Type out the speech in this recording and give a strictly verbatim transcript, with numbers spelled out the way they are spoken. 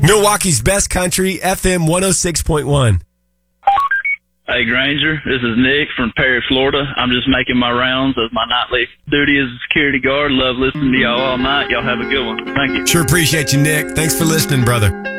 Milwaukee's best country, F M one oh six point one. Hey, Granger, this is Nick from Perry, Florida. I'm just making my rounds as my nightly duty as a security guard. Love listening to y'all all night. Y'all have a good one. Thank you. Sure appreciate you, Nick. Thanks for listening, brother.